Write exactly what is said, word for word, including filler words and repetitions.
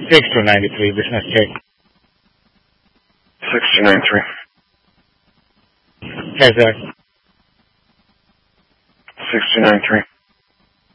six two nine three, business check. six two nine three. Yes, sir. six two nine three.